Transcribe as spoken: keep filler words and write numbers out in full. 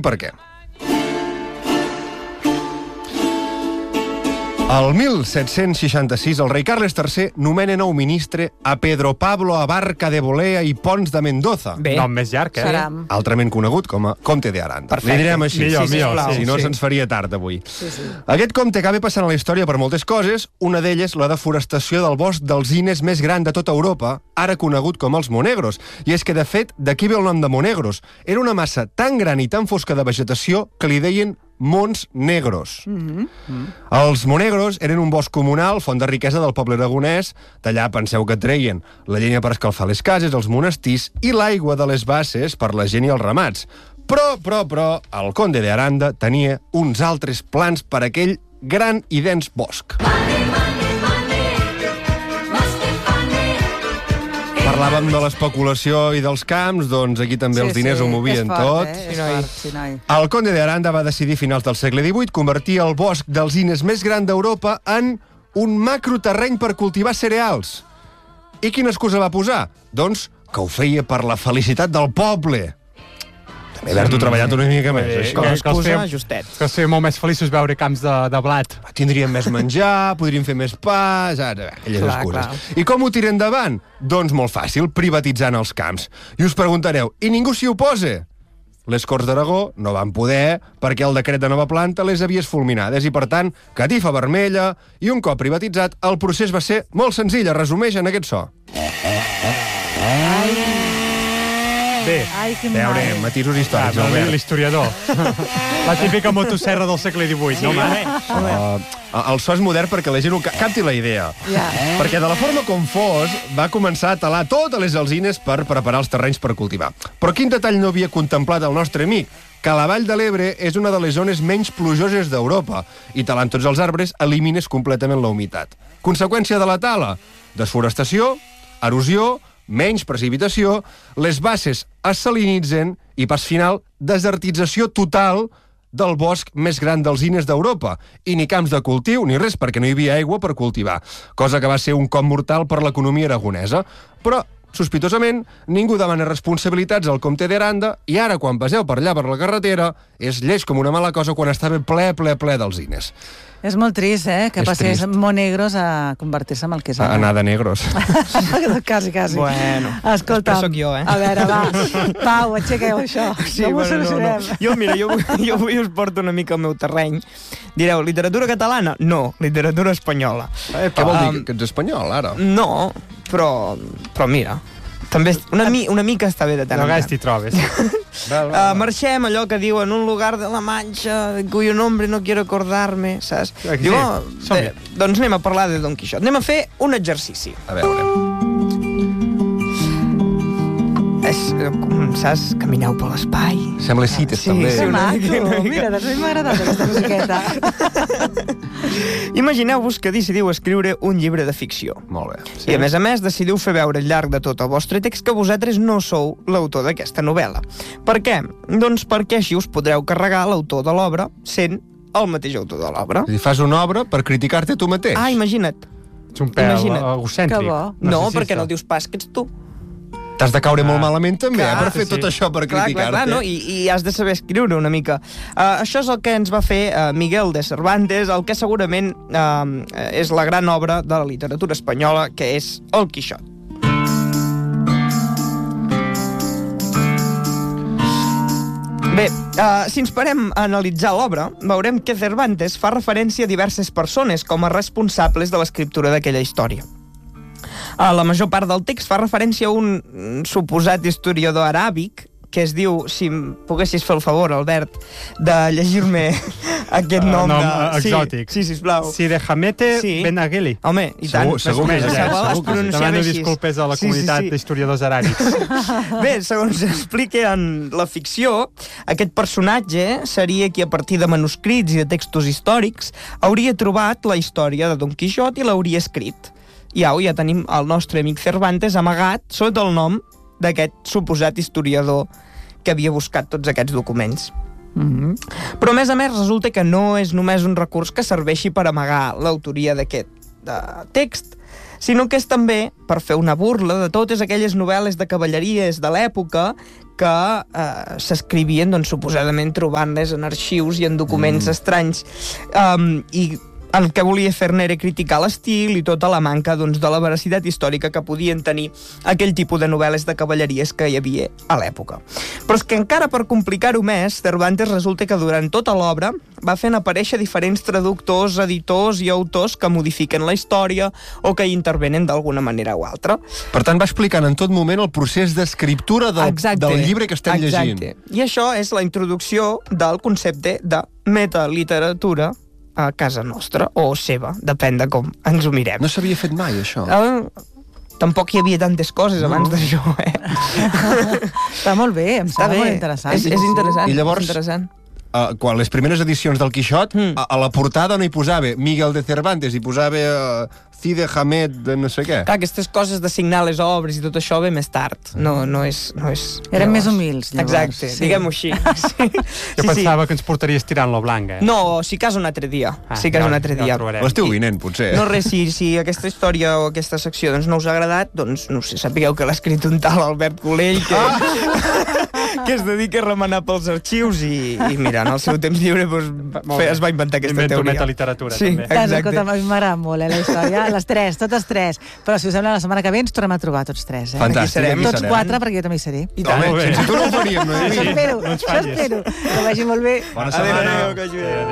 per què. El mil set-cents seixanta-sis, el rei Carles tercer nomena nou ministre a Pedro Pablo Abarca de Bolea i Pons de Mendoza. Bé. Nom més llarg, eh? Caram. Altrament conegut com a Comte de Aranda. Perfecte. Li direm així. Millor, sí, millor, sisplau. sí, Si no, sí. se'ns faria tard avui. Sí, sí. Aquest comte acaba passant a la història per moltes coses, una d'elles la deforestació del bosc d'alzines més gran de tota Europa, ara conegut com els Monegros. I és que, de fet, d'aquí ve el nom de Monegros. Era una massa tan gran i tan fosca de vegetació que li deien Monts Negros. Mm-hmm. Els Monegros eren un bosc comunal, font de riquesa del poble aragonès. D'allà penseu que treien la llenya per escalfar les cases, els monestirs i l'aigua de les basses per la gent i els ramats. Però, però, però, el conde de Aranda tenia uns altres plans per aquell gran i dens bosc. Parlàvem de l'especulació i dels camps, doncs aquí també els diners ho movien tot. Eh? És fort, sí, noi. El conde de Aranda va decidir a finals del segle divuit convertir el bosc d'alzines més gran d'Europa en un macroterreny per cultivar cereals. I quina excusa va posar? Doncs que ho feia per la felicitat del poble. També haver-t'ho treballat una mica més, Bé, això. com a excusa, que els feia- justet. Que es feia molt més feliços veure camps de, de blat. Tindríem més menjar, podríem fer més pa, ara, aquelles Clar, excuses. clar. I com ho tirem endavant? Doncs molt fàcil, privatitzant els camps. I us preguntareu, i ningú s'hi oposa? Les Corts d'Aragó no van poder perquè el decret de nova planta les havia esfulminades i, per tant, catifa vermella, i un cop privatitzat, el procés va ser molt senzill, es resumeix en aquest so. Bé, Ai, que veure, mal. matisos Ah, històrics, no, Albert. l'historiador. La típica motosserra del segle divuit, no, mare? Uh, el so és modern perquè la gent ho ca- capti la idea. Ja. Perquè de la forma com fos, va començar a talar totes les alzines per preparar els terrenys per cultivar. Però quin detall no havia contemplat el nostre amic? Que la Vall de l'Ebre és una de les zones menys plujoses d'Europa i talant tots els arbres elimines completament la humitat. Conseqüència de la tala? Desforestació, erosió, menys precipitació, les basses es salinitzen i, pas final, desertització total del bosc més gran d'alzines d'Europa. I ni camps de cultiu ni res, perquè no hi havia aigua per cultivar, cosa que va ser un cop mortal per l'economia aragonesa. Però, sospitosament, ningú demana responsabilitats al comte d'Aranda i ara, quan passeu per allà per la carretera, és lleig com una mala cosa quan estava ple, ple, ple d'alzines. És molt trist, eh? Que És passés trist. Monegros a convertir-se en el que és A ara. anar de negros. quasi, quasi. Bueno, Escolta, després sóc jo, eh? a veure, va, Pau, aixequeu això. Sí, Com ho bueno, no, solucionem? no. Jo, mira, jo, jo avui us porto una mica al meu terreny. Direu, literatura catalana? No, literatura espanyola. Eh, què vol dir? Um, Que ets espanyol, ara? No, però, però mira, també una, mi, una mica està bé de tant No en gaires tant. t'hi trobes. Uh, marxem, allò que diu en un lugar de la Manxa de cuyo nombre no quiero acordarme, saps? Aquí, Diu, sí. oh, Som-hi. bé, doncs anem a parlar de Don Quixot. Anem a fer un exercici. A veure. És, eh, com, saps? Camineu per l'espai. Sembla cites, Sí, també. sí, Que una maco. mica, una mica. Mira, doncs a mi m'ha agradat aquesta musiqueta. Imagineu-vos que decidiu escriure un llibre de ficció. Molt bé. Sí. I a més a més decidiu fer veure al llarg de tot el vostre text que vosaltres no sou l'autor d'aquesta novel·la. Per què? Doncs perquè així us podreu carregar l'autor de l'obra sent el mateix autor de l'obra. És a dir, fas una obra per criticar-te tu mateix. Ah, imagina't. Ets un pèl Imagina't. egocèntric. Que bo. No, Narcisista. perquè no dius pas que ets tu. T'has de caure molt malament també, Clar, eh, per fer sí. tot això per Clar, clar, criticar-te. clar, no? I, I has de saber escriure una mica. Uh, això és el que ens va fer uh, Miguel de Cervantes, el que segurament uh, és la gran obra de la literatura espanyola, que és El Quixot. Bé, uh, si ens parem a analitzar l'obra, veurem que Cervantes fa referència a diverses persones com a responsables de l'escriptura d'aquella història. Uh, la major part del text fa referència a un mm, suposat historiador aràbic que es diu, si em poguessis fer el favor, Albert, de llegir-me aquest Uh, nom, nom, de... uh, exòtic. Sí, sí, sisplau. Si de Hamete Sí. Ben Aguili. Home, i tant. Segur- segur que Més o és, menys, eh? eh? es Segur que és. pronunciava Demano així. disculpes a la Sí, sí, comunitat sí. d'historiadors aràbics. Bé, segons explica en la ficció, aquest personatge seria qui, a partir de manuscrits i de textos històrics, hauria trobat la història de Don Quixot i l'hauria escrit. I au, ja tenim el nostre amic Cervantes amagat sota el nom d'aquest suposat historiador que havia buscat tots aquests documents. Mm-hmm. Però, a més a més, resulta que no és només un recurs que serveixi per amagar l'autoria d'aquest de text, sinó que és també per fer una burla de totes aquelles novel·les de cavalleries de l'època que eh, s'escrivien, doncs, suposadament trobant-les en arxius i en documents mm. estranys. Um, I el que volia fer-ne era criticar l'estil i tota la manca, doncs, de la veracitat històrica que podien tenir aquell tipus de novel·les de cavalleries que hi havia a l'època. Però és que encara per complicar-ho més, Cervantes resulta que durant tota l'obra va fent aparèixer diferents traductors, editors i autors que modifiquen la història o que hi intervenen d'alguna manera o altra. Per tant, va explicant en tot moment el procés d'escriptura del, del llibre que estem llegint. Exacte. I això és la introducció del concepte de metaliteratura a casa nostra, o seva, depèn de com ens ho mirem. No s'havia fet mai, això. Uh, tampoc hi havia tantes coses no. abans d'això, eh? Està molt bé, em sembla molt interessant. És, és interessant. I llavors, és interessant. Uh, quan les primeres edicions del Quixot, mm. a, a la portada no hi posava Miguel de Cervantes, hi posava uh, Cide Hamed de no sé què. Clar, aquestes coses de signar les obres i tot això ve més tard. No, no és... No és Eren llavors. més humils, llavors. Exacte, sí. Diguem-ho així. Sí. Jo sí, pensava sí. que ens portaries tirant lo blanc, eh? No, si cas un altre dia. Ah, si cas ja, un altre dia. ja l'estiu vinent, potser. No, res, si, si aquesta història o aquesta secció doncs, no us ha agradat, doncs, no sé, sapigueu que l'ha escrit un tal Albert Colell que, ah! que es dedica a remenar pels arxius i, i mira, en el seu temps lliure doncs, fe, es va inventar aquesta Invento teoria. metaliteratura, sí, també. Exacte. Escolta, m'agrada molt, eh, la història. Les tres, totes tres. Però si us sembla, la setmana que ve ens tornem a trobar tots tres, eh? Fantàstic. Aquí serem. Tots serem. quatre, perquè jo també hi seré. I tant. Home, sense tu no ho faríem, no? Sí, sí. Espero, No ens fallis. espero. Que vagi molt bé. Bona setmana. Adéu, adéu, que ajudeu.